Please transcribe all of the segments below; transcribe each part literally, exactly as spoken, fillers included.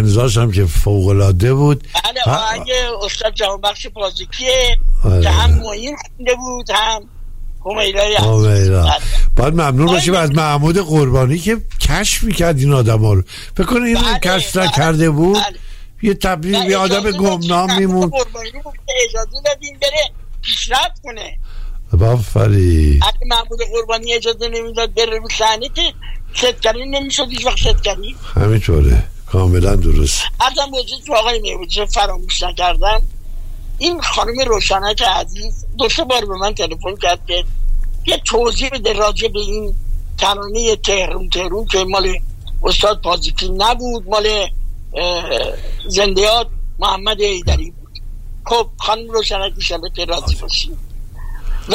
امضاش هم که فوق العاده بود. بله آهنگ استاد جهانبخش پازیکیه که هم معین خونده بود هم همیرای همیرا. باید ممنون باشیم از محمود قربانی که کشف میکرد این آدم ها رو. فکر کنه این بله، کشف بله، نکرده بود بله. یه تبدیل یه آدم گمنام میمون. اجازه دادیم بره پیشرفت کنه. بافری اگه محمود قربانی اجازه نمیداد بره رو صحنه که ستگری نمیشد هیچ وقت ستگری. همینطوره، کاملا درست. ازم وجود تو آقای میوجه فراموش نکردم، این خانم روشنک عزیز دو سه بار به من تلفن کرد که یه توضیح بده راجع به این ترانه تهرون تهرون که مال استاد پازیکی نبود، مال زندیات محمد ایدری بود. خب خانم روشنک میشله که راضی باشیم. و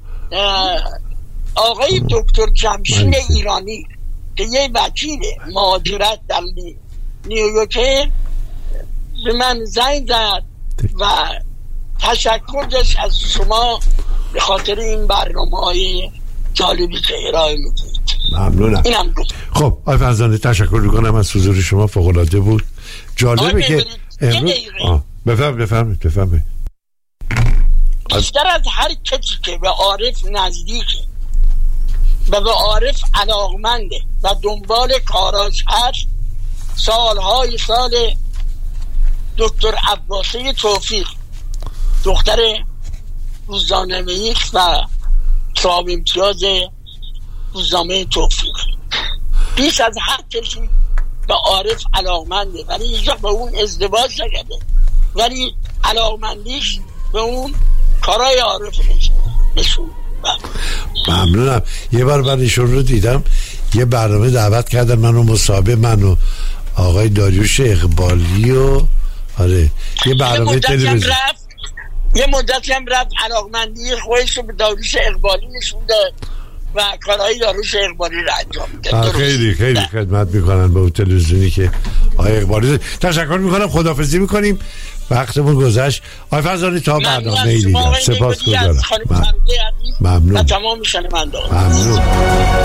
آقای دکتر جمشید ایرانی که یه وکیل مهاجرت در نیویورک به من زنگ زد و تشکر داشت از شما به خاطر این برنامه‌های جالبی که ارائه میدید. ممنونم. اینم گفت. خب آقای فرزانه تشکر میکنم از حضور شما، فوق العاده بود. جالبه که امروز بفرمایید بفرمایید بفرمایید. بیشتر از هر کسی که به عارف نزدیکه و به عارف علاقمنده و دنبال کاراش هست، سالهای سال دکتر عباسه توفیق دختر روزنامه ایکس و صاحب امتیاز روزنامه توفیق بیش از هر کسی به عارف علاقمنده، ولی هیچ وقت به اون ازدواج نکرده، ولی علاقمندیش به اون کارای عارف نشون. ممنونم. یه بار من ایشون رو دیدم، یه برنامه دعوت کردن منو، مصاحبه منو آقای داریوش اقبالی و آره یه برنامه تلویزیون. یه مدتی هم رفت علاقمندی خودش رو به داریوش اقبالی نشون داد و کارهای داریوش اقبالی رو انجام میداد. خیلی خیلی ده. خدمت میکنن به اون تلویزیونی که آقای اقبالی. تشکر میکنم، خداحافظی میکنیم، وقتمون گذشت. آقای فرزانه تا برنامه دیگر سپاسگزارم. ممنون. ممنون. و تمام شنوندگان. ممنون.